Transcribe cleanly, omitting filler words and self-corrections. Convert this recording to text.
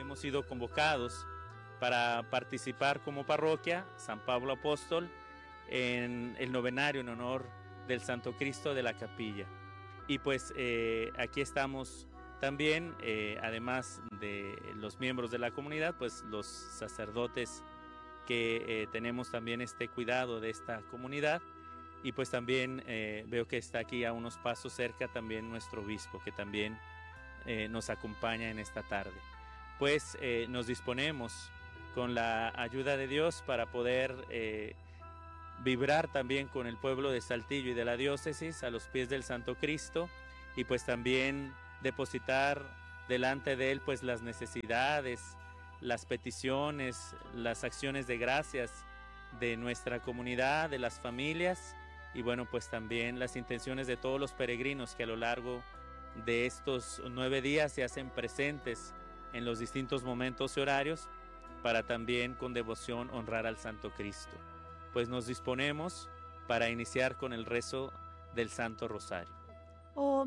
hemos sido convocados para participar como parroquia San Pablo Apóstol en el novenario en honor del Santo Cristo de la Capilla. Y pues aquí estamos también, además de los miembros de la comunidad, pues los sacerdotes que tenemos también este cuidado de esta comunidad. Y pues también veo que está aquí a unos pasos cerca también nuestro obispo, que también nos acompaña en esta tarde. Pues nos disponemos con la ayuda de Dios para poder vibrar también con el pueblo de Saltillo y de la diócesis a los pies del Santo Cristo, y pues también depositar delante de él pues las necesidades, las peticiones, las acciones de gracias de nuestra comunidad, de las familias, y bueno, pues también las intenciones de todos los peregrinos que a lo largo de estos 9 días se hacen presentes en los distintos momentos y horarios para también con devoción honrar al Santo Cristo. Pues nos disponemos para iniciar con el rezo del Santo Rosario. Oh